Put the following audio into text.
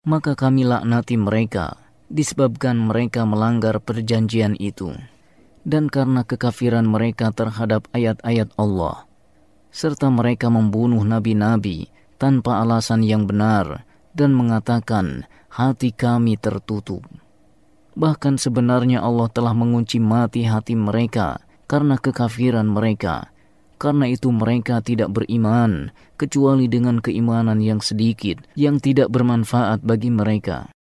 Maka kami laknati mereka disebabkan mereka melanggar perjanjian itu, dan karena kekafiran mereka terhadap ayat-ayat Allah, serta mereka membunuh nabi-nabi tanpa alasan yang benar dan mengatakan hati kami tertutup. Bahkan sebenarnya Allah telah mengunci mati hati mereka karena kekafiran mereka. Karena itu mereka tidak beriman kecuali dengan keimanan yang sedikit yang tidak bermanfaat bagi mereka.